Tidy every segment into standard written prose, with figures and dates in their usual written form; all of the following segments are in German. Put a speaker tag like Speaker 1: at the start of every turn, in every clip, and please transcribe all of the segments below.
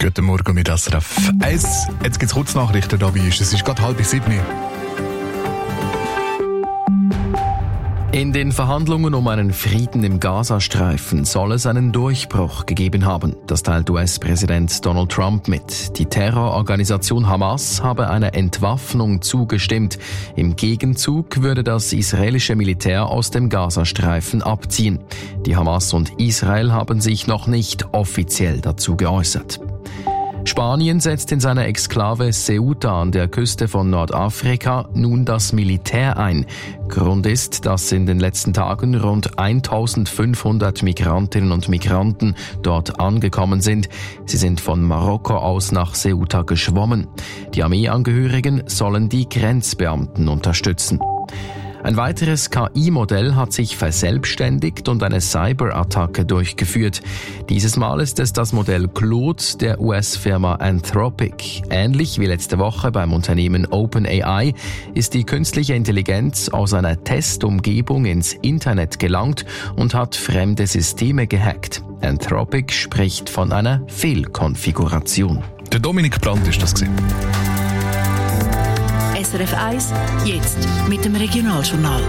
Speaker 1: Guten Morgen mit SRF 1. Jetzt gibt es Kurznachrichten da bei uns. Es ist gerade 6:30.
Speaker 2: In den Verhandlungen um einen Frieden im Gazastreifen soll es einen Durchbruch gegeben haben. Das teilt US-Präsident Donald Trump mit. Die Terrororganisation Hamas habe einer Entwaffnung zugestimmt. Im Gegenzug würde das israelische Militär aus dem Gazastreifen abziehen. Die Hamas und Israel haben sich noch nicht offiziell dazu geäußert. Spanien setzt in seiner Exklave Ceuta an der Küste von Nordafrika nun das Militär ein. Grund ist, dass in den letzten Tagen rund 1500 Migrantinnen und Migranten dort angekommen sind. Sie sind von Marokko aus nach Ceuta geschwommen. Die Armeeangehörigen sollen die Grenzbeamten unterstützen. Ein weiteres KI-Modell hat sich verselbstständigt und eine Cyberattacke durchgeführt. Dieses Mal ist es das Modell Claude der US-Firma Anthropic. Ähnlich wie letzte Woche beim Unternehmen OpenAI ist die künstliche Intelligenz aus einer Testumgebung ins Internet gelangt und hat fremde Systeme gehackt. Anthropic spricht von einer Fehlkonfiguration.
Speaker 1: Der Dominik Brandt ist das gewesen.
Speaker 3: SRF 1, jetzt mit dem Regionaljournal.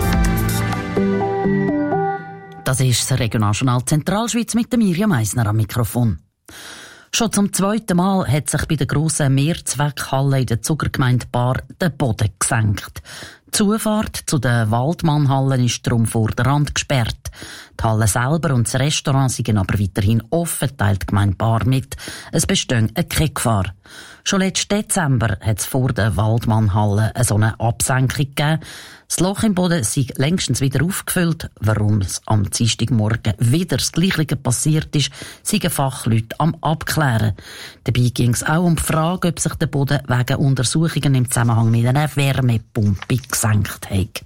Speaker 4: Das ist das Regionaljournal Zentralschweiz mit der Mirjam Meissner am Mikrofon. Schon zum zweiten Mal hat sich bei der grossen Mehrzweckhalle in der Zuckergemeinde Baar der Boden gesenkt. Die Zufahrt zu den Waldmannhallen ist darum vor der Rand gesperrt. Die Halle selber und das Restaurant sind aber weiterhin offen, teilt die Gemeinde Baar mit. Es besteht keine Gefahr. Schon letzten Dezember hat es vor der Waldmannhalle so eine Absenkung gegeben. Das Loch im Boden sei längstens wieder aufgefüllt. Warum es am Dienstagmorgen wieder das Gleiche passiert ist, seien Fachleute am Abklären. Dabei ging es auch um die Frage, ob sich der Boden wegen Untersuchungen im Zusammenhang mit einer Wärmepumpe gesenkt hat.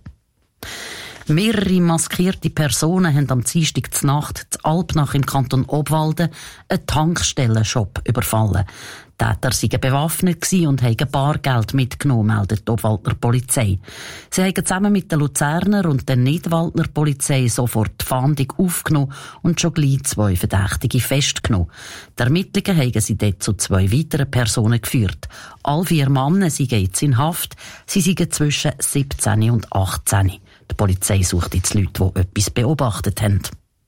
Speaker 4: Mehrere maskierte Personen haben am Dienstag zur Nacht in Alpnach im Kanton Obwalden einen Tankstellenshop überfallen. Die Täter waren bewaffnet und haben Bargeld mitgenommen, meldet die Obwaldner Polizei. Sie haben zusammen mit der Luzerner und der Nidwaldner Polizei sofort die Fahndung aufgenommen und schon gleich 2 Verdächtige festgenommen. Die Ermittlungen haben sie dort zu 2 weiteren Personen geführt. Alle 4 Männer sind jetzt in Haft. Sie sind zwischen 17 und 18. Die Polizei sucht jetzt Leute, die etwas beobachtet haben.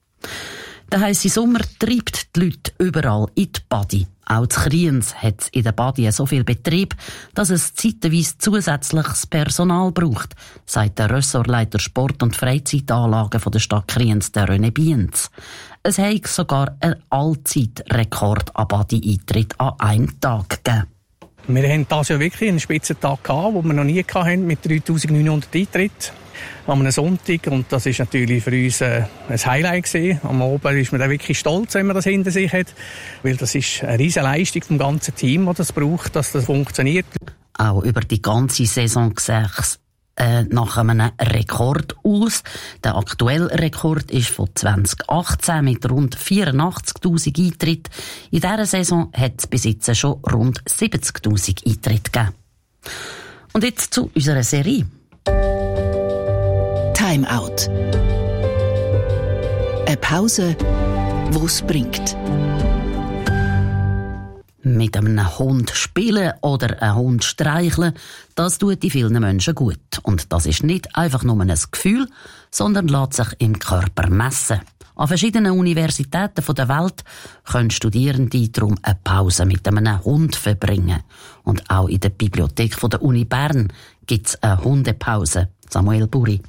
Speaker 4: Der heisse Sommer treibt die Leute überall in die Badi. Auch zu Kriens hat es in der Badi so viel Betrieb, dass es zeitweise zusätzliches Personal braucht, sagt der Ressortleiter Sport- und Freizeitanlagen von der Stadt Kriens, der René Bienz. Es hat sogar einen Allzeitrekord an Badi-Eintritt an einem Tag gegeben.
Speaker 5: Wir haben das ja wirklich einen Spitzentag gehabt, den wir noch nie hatten, mit 3900 Eintritten an einem Sonntag. Und das ist natürlich für uns ein Highlight gewesen. Am Abend ist man dann wirklich stolz, wenn man das hinter sich hat. Weil das ist eine riesige Leistung vom ganzen Team, das das braucht, dass das funktioniert.
Speaker 4: Auch über die ganze Saison sieht es nach einem Rekord aus. Der aktuelle Rekord ist von 2018 mit rund 84'000 Eintritten. In dieser Saison hat es bis jetzt schon rund 70'000 Eintritte gegeben. Und jetzt zu unserer Serie.
Speaker 3: Time Out. Eine Pause, die es bringt.
Speaker 4: Mit einem Hund spielen oder einen Hund streicheln, das tut in vielen Menschen gut. Und das ist nicht einfach nur ein Gefühl, sondern lässt sich im Körper messen. An verschiedenen Universitäten der Welt können Studierende darum eine Pause mit einem Hund verbringen. Und auch in der Bibliothek der Uni Bern gibt es eine Hundepause. Samuel Buri.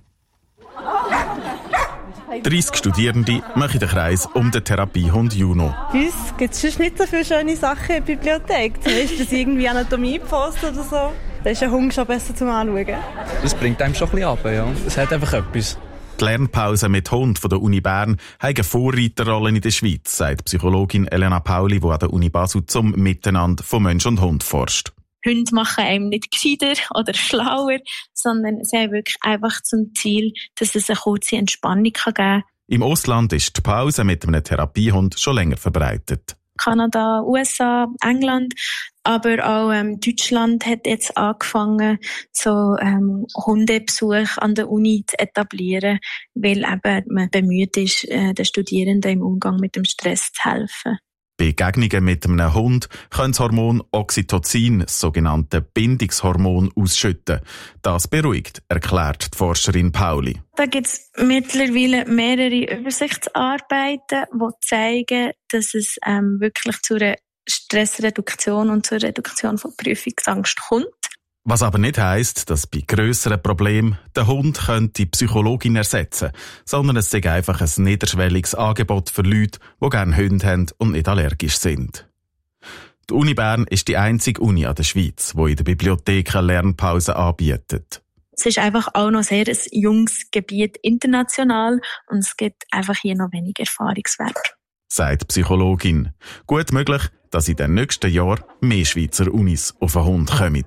Speaker 6: 30 Studierende machen den Kreis um den Therapiehund Juno.
Speaker 7: Bei uns gibt es sonst nicht so viele schöne Sachen in der Bibliothek. Zum Beispiel irgendwie Anatomie-Post oder so. Da ist ein Hund schon besser zum Anschauen.
Speaker 8: Das bringt einem schon ein bisschen runter, ja. Es hat einfach etwas.
Speaker 6: Die Lernpause mit Hund von der Uni Bern hat eine Vorreiterrolle in der Schweiz, sagt Psychologin Elena Pauli, die an der Uni Basel zum Miteinander von Mensch und Hund forscht.
Speaker 9: Hunde machen einem nicht gescheiter oder schlauer, sondern sie haben wirklich einfach zum Ziel, dass es eine kurze Entspannung geben kann.
Speaker 6: Im Ausland ist die Pause mit einem Therapiehund schon länger verbreitet.
Speaker 9: Kanada, USA, England, aber auch Deutschland hat jetzt angefangen, so Hundebesuch an der Uni zu etablieren, weil eben man bemüht ist, den Studierenden im Umgang mit dem Stress zu helfen.
Speaker 6: Begegnungen mit einem Hund können das Hormon Oxytocin, das sogenannte Bindungshormon, ausschütten. Das beruhigt, erklärt die Forscherin Pauli.
Speaker 9: Da gibt es mittlerweile mehrere Übersichtsarbeiten, die zeigen, dass es wirklich zu einer Stressreduktion und zur Reduktion von Prüfungsangst kommt.
Speaker 6: Was aber nicht heisst, dass bei grösseren Problemen der Hund die Psychologin ersetzen könnte, sondern es sei einfach ein niederschwelliges Angebot für Leute, die gerne Hunde haben und nicht allergisch sind. Die Uni Bern ist die einzige Uni an der Schweiz, die in der Bibliothek eine Lernpause anbietet.
Speaker 9: Es ist einfach auch noch sehr ein junges Gebiet international und es gibt einfach hier noch wenig Erfahrungswert.
Speaker 6: Sagt die Psychologin. Gut möglich, dass in den nächsten Jahren mehr Schweizer Unis auf einen Hund kommen.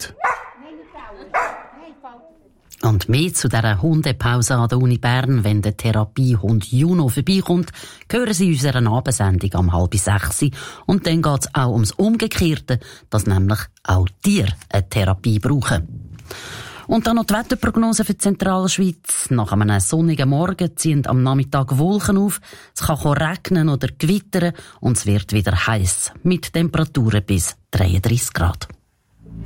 Speaker 4: Und mehr zu dieser Hundepause an der Uni Bern, wenn der Therapiehund Juno vorbeikommt, hören Sie unserer Abendsendung um 5:30. Und dann geht es auch ums Umgekehrte, dass nämlich auch Tiere eine Therapie brauchen. Und dann noch die Wetterprognose für die Zentralschweiz. Nach einem sonnigen Morgen ziehen am Nachmittag Wolken auf, es kann regnen oder gewittern und es wird wieder heiß mit Temperaturen bis 33 Grad.